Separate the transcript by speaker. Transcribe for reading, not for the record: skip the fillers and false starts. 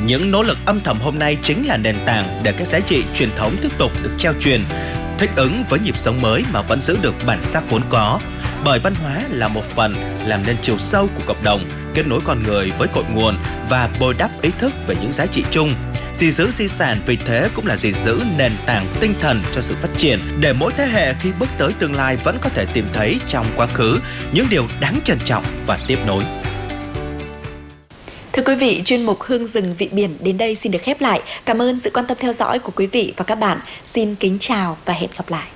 Speaker 1: Những nỗ lực âm thầm hôm nay chính là nền tảng để các giá trị truyền thống tiếp tục được trao truyền, thích ứng với nhịp sống mới mà vẫn giữ được bản sắc vốn có. Bởi văn hóa là một phần làm nên chiều sâu của cộng đồng, kết nối con người với cội nguồn và bồi đắp ý thức về những giá trị chung. Gìn giữ di sản vì thế cũng là gìn giữ nền tảng tinh thần cho sự phát triển, để mỗi thế hệ khi bước tới tương lai vẫn có thể tìm thấy trong quá khứ những điều đáng trân trọng và tiếp nối.
Speaker 2: Thưa quý vị, chuyên mục Hương rừng vị biển đến đây xin được khép lại. Cảm ơn sự quan tâm theo dõi của quý vị và các bạn. Xin kính chào và hẹn gặp lại.